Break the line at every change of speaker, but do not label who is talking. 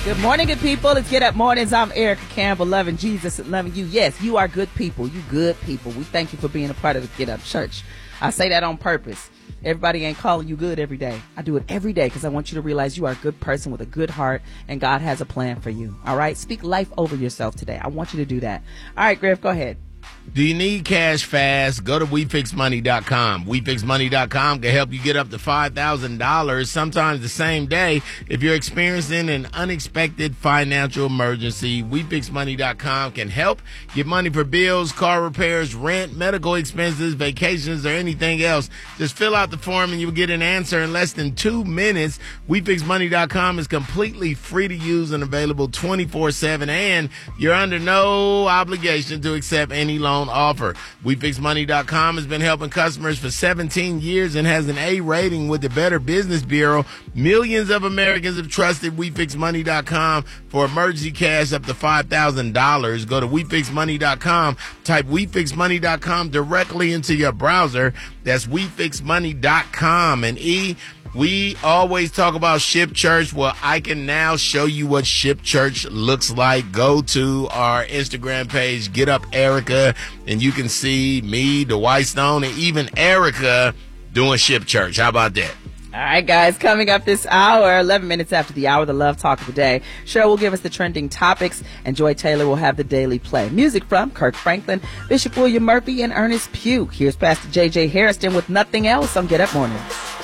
Good morning, good people. It's Get Up Mornings. I'm Erica Campbell, loving Jesus and loving you. Yes, you are good people. You good people. We thank you for being a part of the Get Up Church. I say that on purpose. Everybody ain't calling you good every day. I do it every day because I want you to realize you are a good person with a good heart and God has a plan for you. All right? Speak life over yourself today. I want you to do that. All right, Griff, go ahead.
Do you need cash fast? Go to WeFixMoney.com. WeFixMoney.com can help you get up to $5,000 sometimes the same day if you're experiencing an unexpected financial emergency. WeFixMoney.com can help get money for bills, car repairs, rent, medical expenses, vacations, or anything else. Just fill out the form and you'll get an answer in less than 2 minutes. WeFixMoney.com is completely free to use and available 24/7, and you're under no obligation to accept any loan offer. WeFixMoney.com has been helping customers for 17 years and has an A rating with the Better Business Bureau. Millions of Americans have trusted WeFixMoney.com for emergency cash up to $5,000. Go to WeFixMoney.com, type WeFixMoney.com directly into your browser. That's WeFixMoney.com. And we always talk about Ship Church. Well, I can now show you what Ship Church looks like. Go to our Instagram page, Get Up Erica, and you can see me, Dwight Stone, and even Erica doing Ship Church. How about that?
All right, guys, coming up this hour, 11 minutes after the hour, the Love Talk of the Day. Cheryl will give us the trending topics, and Joy Taylor will have the Daily Play. Music from Kirk Franklin, Bishop William Murphy, and Ernest Pugh. Here's Pastor J.J. Harrison with Nothing Else on Get Up Mornings.